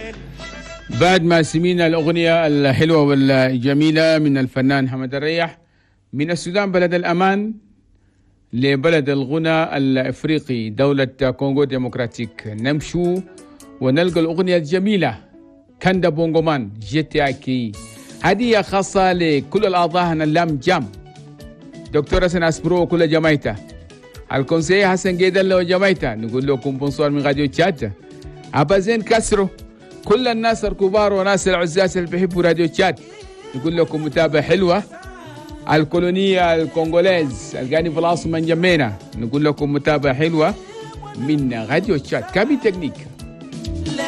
بعد ما سمينا الأغنية الحلوة والجميلة من الفنان حمد الريح من السودان بلد الأمان لبلد الغنى الأفريقي دولة كونغو ديمقراطيك، نمشو ونلقى الأغنية الجميلة كاندا بونغومان جيتي أكي، هدية خاصة لكل الأعضاء اللام جام، دكتور حسن أسبرو وكل جماعته، الكونسي حسن جيدل وجماعته، نقول لكم بونسوار من راديو تشاد، أبازين كسرو كل الناس الكبار وناس العزاز اللي بيحبوا راديو تشاد، نقول لكم متابعة حلوة. الكولونية الكونغوليز القاني في العاصمة جمينا، نقول لكم متابعة حلوة من راديو تشاد. كابي تكنيك